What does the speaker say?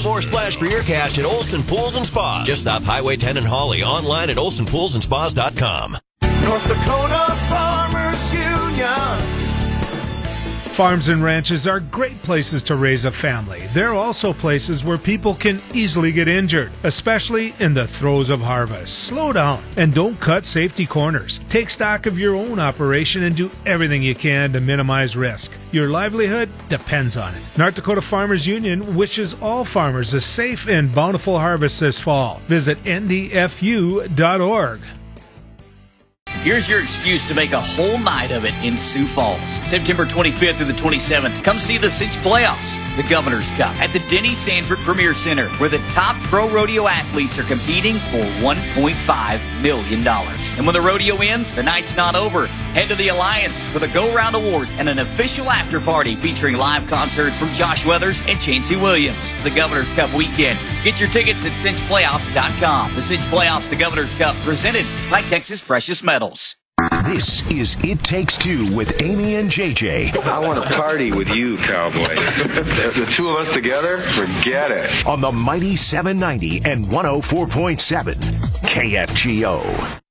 more splash for your cash at Olson Pools and Spas. Just stop Highway 10 in Hawley, online at olsonpoolsandspas.com. North Dakota Farmers Union. Farms and ranches are great places to raise a family. They're also places where people can easily get injured, especially in the throes of harvest. Slow down and don't cut safety corners. Take stock of your own operation and do everything you can to minimize risk. Your livelihood depends on it. North Dakota Farmers Union wishes all farmers a safe and bountiful harvest this fall. Visit ndfu.org. Here's your excuse to make a whole night of it in Sioux Falls. September 25th through the 27th, come see the Cinch Playoffs, the Governor's Cup, at the Denny Sanford Premier Center, where the top pro rodeo athletes are competing for $1.5 million. And when the rodeo ends, the night's not over. Head to the Alliance for the Go Round Award and an official after party featuring live concerts from Josh Weathers and Chancey Williams. The Governor's Cup weekend. Get your tickets at cinchplayoffs.com. The Cinch Playoffs, the Governor's Cup, presented by Texas Precious Metals. This is It Takes Two with Amy and JJ. I want to party with you, cowboy. The two of us together, forget it. On the mighty 790 and 104.7 KFGO.